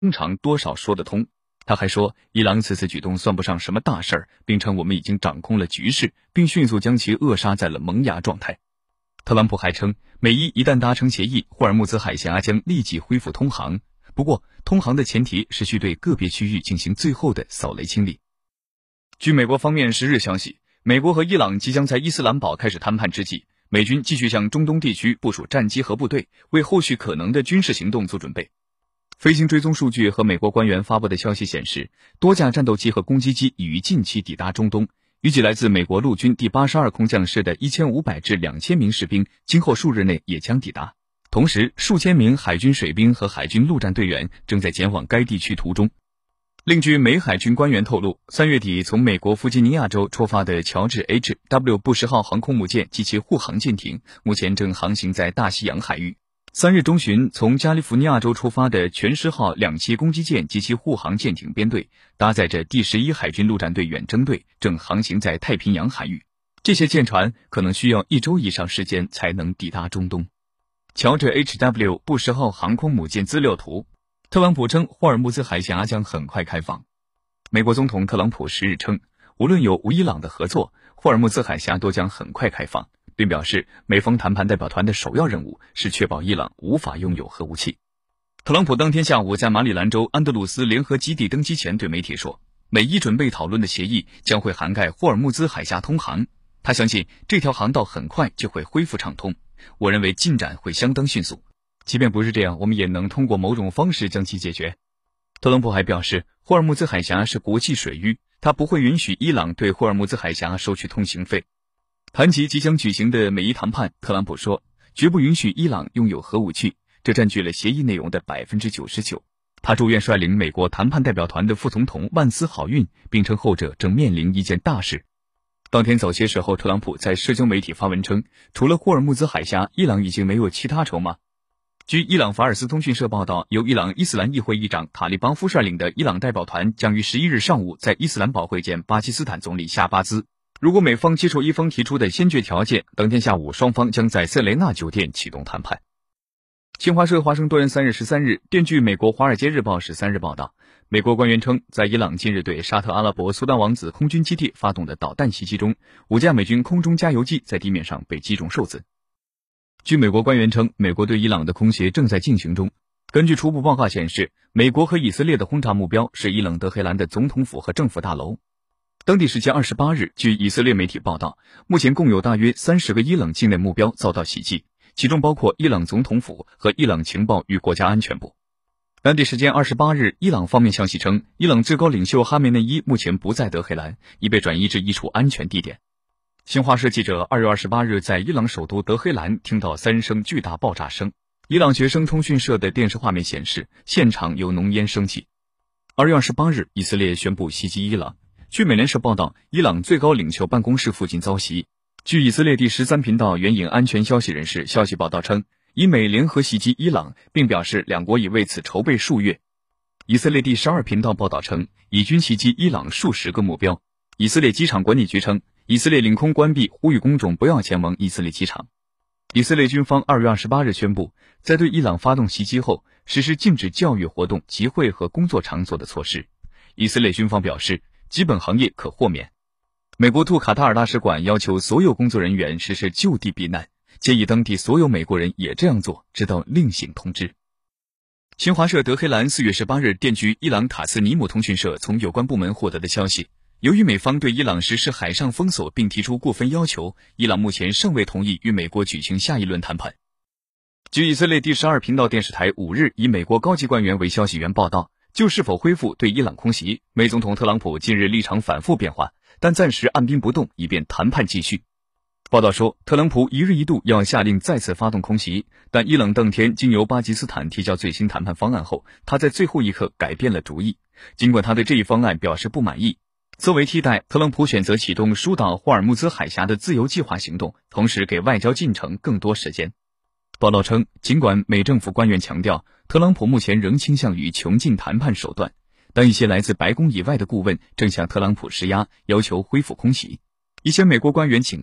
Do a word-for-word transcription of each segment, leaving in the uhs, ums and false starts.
常多少说得通。他还说，伊朗此次举动算不上什么大事儿，并称我们已经掌控了局势，并迅速将其扼杀在了萌芽状态。特朗普还称，美伊一旦达成协议，霍尔木兹海峡将立即恢复通航。不过，通航的前提是需对个别区域进行最后的扫雷清理。据美国方面十日消息，美国和伊朗即将在伊斯兰堡开始谈判之际，美军继续向中东地区部署战机和部队，为后续可能的军事行动做准备。飞行追踪数据和美国官员发布的消息显示，多架战斗机和攻击机已于近期抵达中东，预计来自美国陆军第八十二空降师的一千五百至两千名士兵今后数日内也将抵达。同时，数千名海军水兵和海军陆战队员正在前往该地区途中。另据美海军官员透露，三月底从美国弗吉尼亚州出发的乔治 H W 布什号航空母舰及其护航舰艇目前正航行在大西洋海域。三日中旬，从加利福尼亚州出发的全狮号两栖攻击舰及其护航舰艇编队，搭载着第十一海军陆战队远征队，正航行在太平洋海域。这些舰船可能需要一周以上时间才能抵达中东。乔治 H W 布什号航空母舰资料图。特朗普称，霍尔木兹海峡将很快开放。美国总统特朗普十日称，无论有无伊朗的合作，霍尔木兹海峡都将很快开放，并表示美方谈判代表团的首要任务是确保伊朗无法拥有核武器。特朗普当天下午在马里兰州安德鲁斯联合基地登机前对媒体说，美伊准备讨论的协议将会涵盖霍尔木兹海峡通航，他相信这条航道很快就会恢复畅通，我认为进展会相当迅速，即便不是这样，我们也能通过某种方式将其解决。特朗普还表示，霍尔木兹海峡是国际水域，他不会允许伊朗对霍尔木兹海峡收取通行费。谈及即将举行的美伊谈判，特朗普说，绝不允许伊朗拥有核武器，这占据了协议内容的 百分之九十九。 他祝愿率领美国谈判代表团的副总统万斯好运，并称后者正面临一件大事。当天早些时候，特朗普在社交媒体发文称，除了霍尔木兹海峡，伊朗已经没有其他筹码。据伊朗法尔斯通讯社报道，由伊朗伊斯兰议会议长塔利邦夫率领的伊朗代表团将于十一日上午在伊斯兰堡会见巴基斯坦总理夏巴兹。如果美方接受伊方提出的先决条件，当天下午双方将在塞雷纳酒店启动谈判。新华社华盛顿三月十三日电据美国华尔街日报十三日报道，美国官员称，在伊朗近日对沙特阿拉伯苏丹王子空军基地发动的导弹袭击中，五架美军空中加油机在地面上被击中受损。据美国官员称，美国对伊朗的空袭正在进行中。根据初步报告显示，美国和以色列的轰炸目标是伊朗德黑兰的总统府和政府大楼。当地时间二十八日，据以色列媒体报道，目前共有大约三十个伊朗境内目标遭到袭击，其中包括伊朗总统府和伊朗情报与国家安全部。当地时间二十八日，伊朗方面消息称，伊朗最高领袖哈梅内伊目前不在德黑兰，已被转移至一处安全地点。新华社记者二月二十八日在伊朗首都德黑兰听到三声巨大爆炸声。伊朗学生通讯社的电视画面显示，现场有浓烟升起。二月二十八日，以色列宣布袭击伊朗。据美联社报道，伊朗最高领袖办公室附近遭袭。据以色列第十三频道援引安全消息人士消息报道称，以美联合袭击伊朗，并表示两国已为此筹备数月。以色列第十二频道报道称，以军袭击伊朗数十个目标。以色列机场管理局称，以色列领空关闭，呼吁公众不要前往以色列机场。以色列军方二月二十八日宣布，在对伊朗发动袭击后，实施禁止教育活动、集会和工作场所的措施。以色列军方表示，基本行业可豁免。美国驻卡塔尔大使馆要求所有工作人员实施就地避难，建议当地所有美国人也这样做，直到另行通知。新华社德黑兰四月十八日电据伊朗塔斯尼姆通讯社从有关部门获得的消息，由于美方对伊朗实施海上封锁并提出过分要求，伊朗目前尚未同意与美国举行下一轮谈判。据以色列第十二频道电视台五日以美国高级官员为消息源报道，就是否恢复对伊朗空袭，美总统特朗普近日立场反复变化，但暂时按兵不动，以便谈判继续。报道说，特朗普一日一度要下令再次发动空袭，但伊朗当天经由巴基斯坦提交最新谈判方案后，他在最后一刻改变了主意，尽管他对这一方案表示不满意。作为替代，特朗普选择启动疏导霍尔木兹海峡的自由计划行动，同时给外交进程更多时间。报道称，尽管美政府官员强调，特朗普目前仍倾向于穷尽谈判手段，但一些来自白宫以外的顾问正向特朗普施压，要求恢复空袭。一些美国官员警告，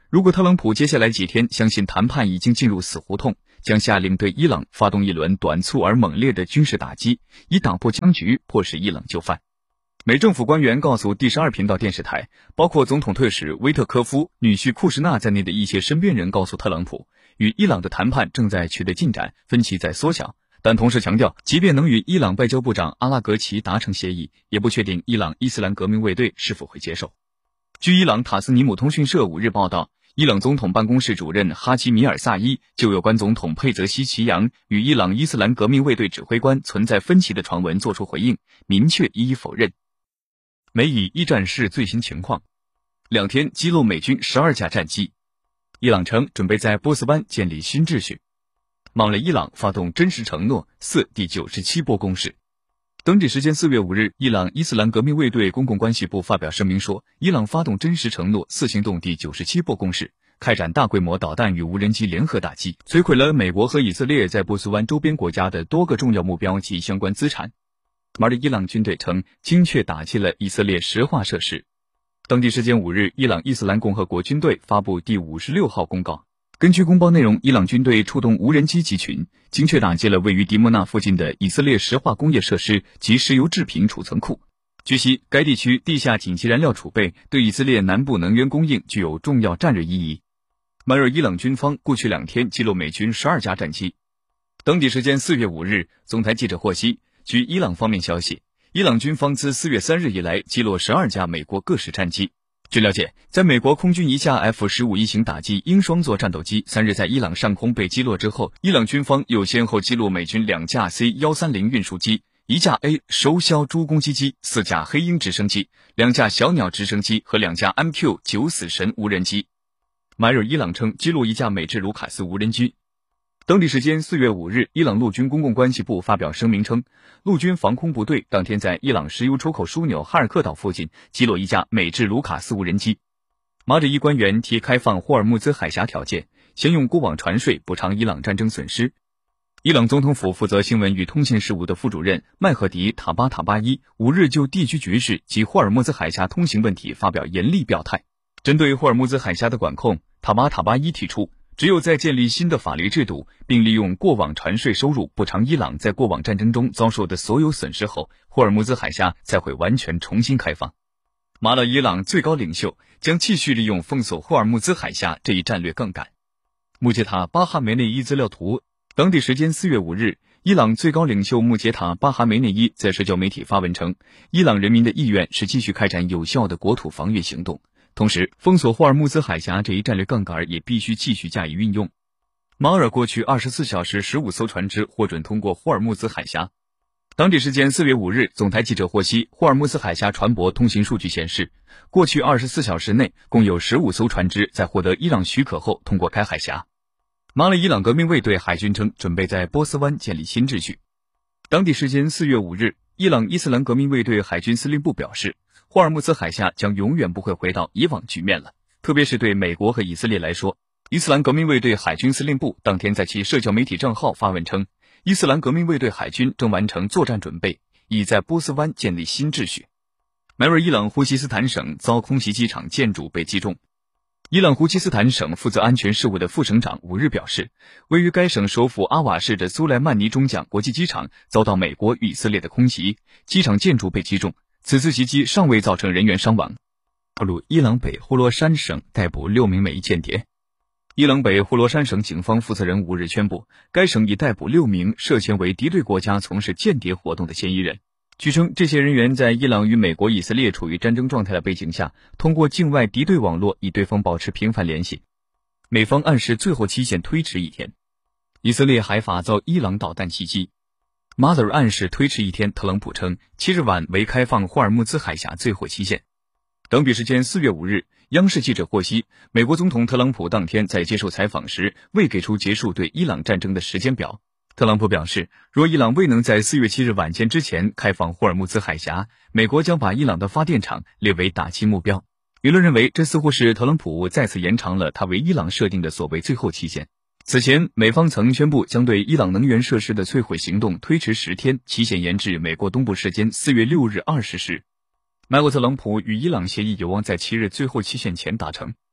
如果特朗普接下来几天相信谈判已经进入死胡同，将下令对伊朗发动一轮短促而猛烈的军事打击，以打破僵局，迫使伊朗就范。美政府官员告诉第十二频道电视台，包括总统特使威特科夫、女婿库什纳在内的一些身边人告诉特朗普，与伊朗的谈判正在取得进展，分歧在缩小，但同时强调，即便能与伊朗外交部长阿拉格齐达成协议，也不确定伊朗伊斯兰革命卫队是否会接受。据伊朗塔斯尼姆通讯社五日报道，伊朗总统办公室主任哈基米尔萨伊就有关总统佩泽西奇扬与伊朗伊斯兰革命卫队指挥官存在分歧的传闻作出回应，明确一一否认。美以一战事最新情况，两天击落美军十二架战机。伊朗称准备在波斯湾建立新秩序。莽了伊朗发动真实承诺四第九十七波攻势。当地时间四月五日，伊朗伊斯兰革命卫队公共关系部发表声明说，伊朗发动真实承诺四行动第九十七波攻势，开展大规模导弹与无人机联合打击，摧毁了美国和以色列在波斯湾周边国家的多个重要目标及相关资产。而伊朗军队称精确打击了以色列石化设施。当地时间五日，伊朗伊斯兰共和国军队发布第五十六号公告，根据公报内容，伊朗军队出动无人机集群，精确打击了位于迪莫纳附近的以色列石化工业设施及石油制品储存库。据悉，该地区地下紧急燃料储备对以色列南部能源供应具有重要战略意义。迈尔伊朗军方过去两天击落美军十二架战机。当地时间四月五日，总台记者获悉，据伊朗方面消息，伊朗军方自四月三日以来击落十二架美国各式战机。据了解，在美国空军一架 F 十五 一型打击鹰双座战斗机三日在伊朗上空被击落之后，伊朗军方又先后击落美军两架 C 一三零 运输机、一架 A 首枭猪攻击机、四架黑鹰直升机、两架小鸟直升机和两架 M Q 九死神无人机。迈尔伊朗称击落一架美制卢卡斯无人机。当地时间四月五日，伊朗陆军公共关系部发表声明称，陆军防空部队当天在伊朗石油出口枢纽哈尔克岛附近击落一架美制卢卡斯无人机。马里伊官员提开放霍尔木兹海峡条件，先用过往船税补偿伊朗战争损失。伊朗总统府负责新闻与通信事务的副主任麦赫迪·塔巴塔巴伊五日就地区局势及霍尔木兹海峡通行问题发表严厉表态。针对霍尔木兹海峡的管控，塔巴塔巴伊提出，只有在建立新的法律制度，并利用过往船税收入补偿伊朗在过往战争中遭受的所有损失后，霍尔木兹海峡才会完全重新开放。马勒伊朗最高领袖将继续利用封锁霍尔木兹海峡这一战略杠杆。穆杰塔·巴哈梅内伊资料图，当地时间四月五日，伊朗最高领袖穆杰塔·巴哈梅内伊在社交媒体发文称，伊朗人民的意愿是继续开展有效的国土防御行动。同时，封锁霍尔木兹海峡这一战略杠杆也必须继续加以运用。马尔过去二十四小时十五艘船只获准通过霍尔木兹海峡。当地时间四月五日，总台记者获悉，霍尔木兹海峡船舶通行数据显示，过去二十四小时内共有十五艘船只在获得伊朗许可后通过该海峡。马勒伊朗革命卫队海军称，准备在波斯湾建立新秩序。当地时间四月五日，伊朗伊斯兰革命卫队海军司令部表示，霍尔木兹海峡将永远不会回到以往局面了，特别是对美国和以色列来说。伊斯兰革命卫队海军司令部当天在其社交媒体账号发文称，伊斯兰革命卫队海军正完成作战准备，已在波斯湾建立新秩序。迈尔伊朗呼西斯坦省遭空袭机场建筑被击中。伊朗呼西斯坦省负责安全事务的副省长五日表示，位于该省首府阿瓦市的苏莱曼尼中将国际机场遭到美国与以色列的空袭，机场建筑被击中，此次袭击尚未造成人员伤亡。伊朗北呼罗珊省逮捕六名美裔间谍。伊朗北呼罗珊省警方负责人五日宣布，该省已逮捕六名涉嫌为敌对国家从事间谍活动的嫌疑人。据称，这些人员在伊朗与美国、以色列处于战争状态的背景下，通过境外敌对网络与对方保持频繁联系。美方暗示最后期限推迟一天。以色列海法遭伊朗导弹袭击。马泽尔暗示推迟一天，特朗普称七日晚为开放霍尔木兹海峡最后期限。当地时间四月五日，央视记者获悉，美国总统特朗普当天在接受采访时未给出结束对伊朗战争的时间表。特朗普表示，若伊朗未能在四月七日晚间之前开放霍尔木兹海峡，美国将把伊朗的发电厂列为打击目标。舆论认为，这似乎是特朗普再次延长了他为伊朗设定的所谓最后期限。此前，美方曾宣布将对伊朗能源设施的摧毁行动推迟十天，期限延至美国东部时间四月六日二十时。迈克特朗普与伊朗协议有望在七日最后期限前达成。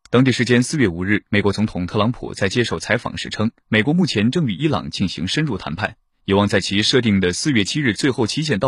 当地时间四月五日，美国总统特朗普在接受采访时称，美国目前正与伊朗进行深入谈判，有望在其设定的四月七日最后期限到